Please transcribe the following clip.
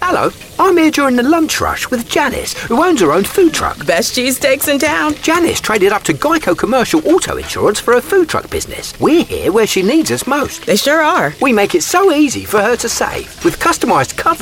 Hello, I'm here during the lunch rush with Janice, who owns her own food truck. Best cheesesteaks in town. Janice traded up to Geico Commercial Auto Insurance for her food truck business. We're here where she needs us most. They sure are. We make it so easy for her to save, with customised cover